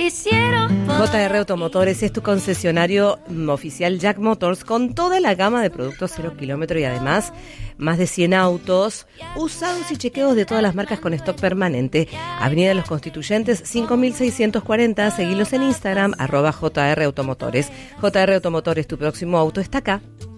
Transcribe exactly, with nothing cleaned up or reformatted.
hicieron. J R Automotores es tu concesionario oficial Jack Motors con toda la gama de productos cero kilómetro y además más de cien autos usados y chequeos de todas las marcas con stock permanente. Avenida de los Constituyentes cinco mil seiscientos cuarenta. Seguilos en Instagram arroba J R Automotores. J R Automotores, tu próximo auto está acá.